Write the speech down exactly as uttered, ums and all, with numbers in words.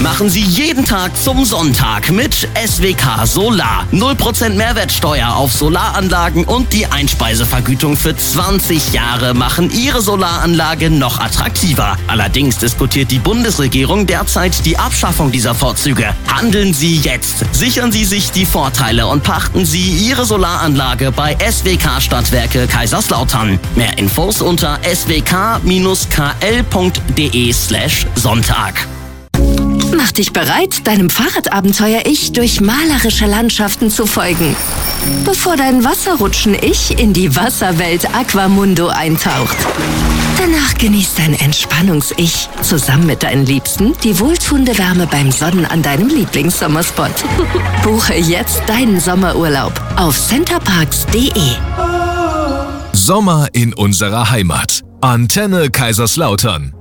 machen Sie jeden Tag zum Sonntag mit S W K Solar. null Prozent Mehrwertsteuer auf Solaranlagen und die Einspeisevergütung für zwanzig Jahre machen Ihre Solaranlage noch attraktiver. Allerdings diskutiert die Bundesregierung derzeit die Abschaffung dieser Vorzüge. Handeln Sie jetzt. Sichern Sie sich die Vorteile und pachten Sie Ihre Solaranlage bei S W K Stadtwerke Kaiserslautern. Mehr Infos unter s w k k l punkt d e slash Sonntag. Mach dich bereit, deinem Fahrradabenteuer-Ich durch malerische Landschaften zu folgen, bevor dein Wasserrutschen-Ich in die Wasserwelt Aquamundo eintaucht. Danach genießt dein Entspannungs-Ich zusammen mit deinen Liebsten die wohltuende Wärme beim Sonnen an deinem Lieblingssommerspot. Buche jetzt deinen Sommerurlaub auf centerparks punkt d e. Sommer in unserer Heimat. Antenne Kaiserslautern.